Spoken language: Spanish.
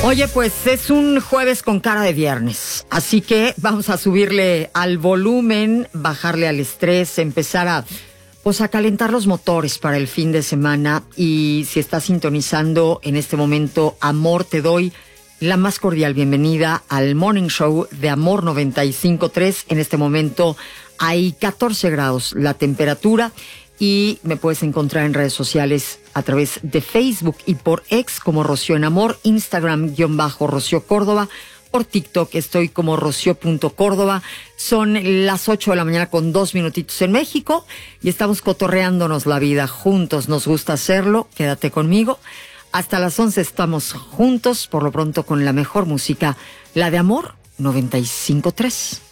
Oye, pues es un jueves con cara de viernes, así que vamos a subirle al volumen, bajarle al estrés, empezar a calentar los motores para el fin de semana. Y si estás sintonizando en este momento, Amor, te doy la más cordial bienvenida al Morning Show de Amor 95.3. En este momento hay 14 grados la temperatura y me puedes encontrar en redes sociales a través de Facebook y por X como Rocío en Amor, Instagram _Rocío Córdoba, por TikTok estoy como Rocío.Córdoba. Son las 8 de la mañana con 2 minutitos en México y estamos cotorreándonos la vida juntos. Nos gusta hacerlo, quédate conmigo. Hasta las 11 estamos juntos, por lo pronto con la mejor música, la de Amor 95.3.